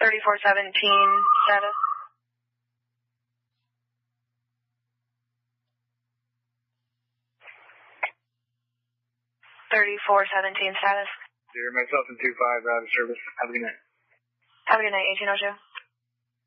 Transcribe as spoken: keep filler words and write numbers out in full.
thirty-four seventeen status. thirty-four seventeen status. Zero, myself and two five, out of service. Have a good night. Have a good night, eighteen oh two.